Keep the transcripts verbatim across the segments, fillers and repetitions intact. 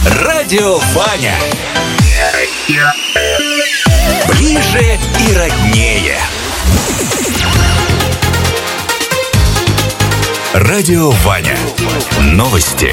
Радио Ваня. Ближе и роднее. Радио Ваня. Новости.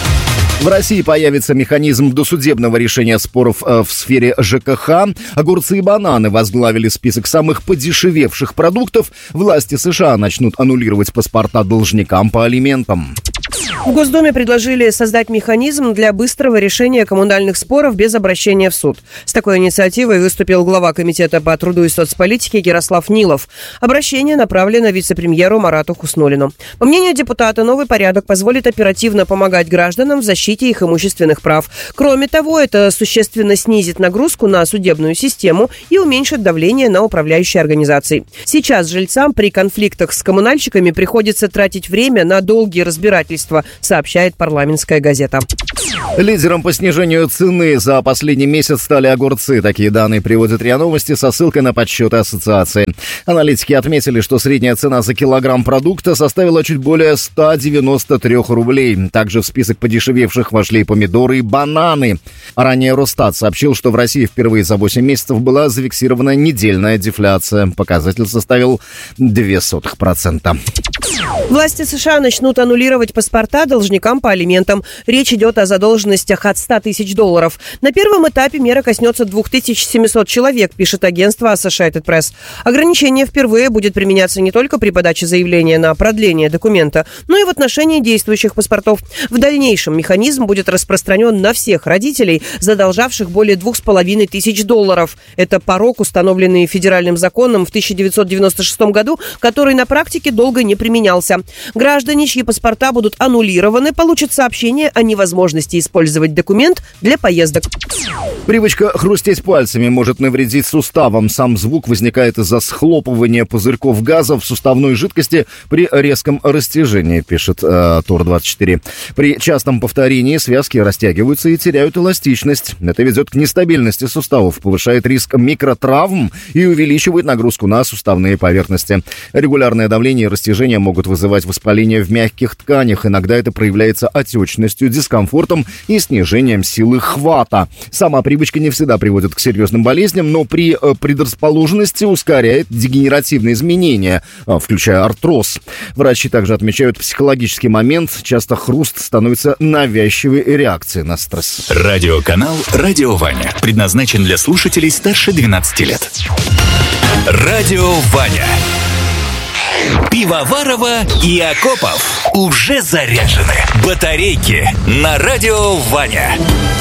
В России появится механизм досудебного решения споров в сфере ЖКХ. Огурцы и бананы возглавили список самых подешевевших продуктов. Власти США начнут аннулировать паспорта должникам по алиментам. В Госдуме предложили создать механизм для быстрого решения коммунальных споров без обращения в суд. С такой инициативой выступил глава Комитета по труду и соцполитике Ярослав Нилов. Обращение направлено вице-премьеру Марату Хуснуллину. По мнению депутата, новый порядок позволит оперативно помогать гражданам в защите их имущественных прав. Кроме того, это существенно снизит нагрузку на судебную систему и уменьшит давление на управляющие организации. Сейчас жильцам при конфликтах с коммунальщиками приходится тратить время на долгие разбирательства, сообщает парламентская газета. Лидером по снижению цены за последний месяц стали огурцы. Такие данные приводят РИА Новости со ссылкой на подсчеты ассоциации. Аналитики отметили, что средняя цена за килограмм продукта составила чуть более ста девяноста трёх рублей. Также в список подешевевших вошли помидоры и бананы. Ранее Росстат сообщил, что в России впервые за восемь месяцев была зафиксирована недельная дефляция. Показатель составил ноль целых две десятых процента. Власти США начнут аннулировать паспорта должникам по алиментам. Речь идет о задолженностях от ста тысяч долларов. На первом этапе мера коснется две тысячи семьсот человек, пишет агентство Associated Press. Ограничение впервые будет применяться не только при подаче заявления на продление документа, но и в отношении действующих паспортов. В дальнейшем механизм будет распространен на всех родителей, задолжавших более двух с половиной тысяч долларов. Это порог, установленный федеральным законом в тысяча девятьсот девяносто шестом году, который на практике долго не применялся. Граждане, чьи паспорта будут аннулированы, получат сообщение о невозможности использовать документ для поездок. Привычка хрустеть пальцами может навредить суставам. Сам звук возникает из-за схлопывания пузырьков газа в суставной жидкости при резком растяжении, пишет э, Тур двадцать четыре. При частом повторении связки растягиваются и теряют эластичность. Это ведет к нестабильности суставов, повышает риск микротравм и увеличивает нагрузку на суставные поверхности. Регулярное давление и растяжение могут вызывать воспаление в мягких тканях. Иногда это проявляется отечностью, дискомфортом и снижением силы хвата. Сама привычка не всегда приводит к серьезным болезням, но при предрасположенности ускоряет дегенеративные изменения, включая артроз. Врачи также отмечают психологический момент. Часто хруст становится навязчивой реакцией на стресс. Радиоканал «Радио Ваня» предназначен для слушателей старше двенадцати лет. Радио Ваня. Пивоварова и Акопов уже заряжены. Батарейки на Радио Ваня.